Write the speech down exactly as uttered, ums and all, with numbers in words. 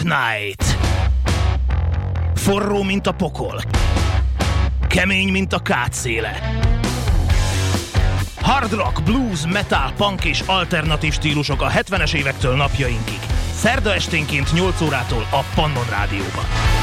Knight. Forró, mint a pokol. Kemény, mint a kátszéle. Hard rock, blues, metal, punk és alternatív stílusok a hetvenes évektől napjainkig. Szerda esténként nyolc órától a Pannon Rádióban.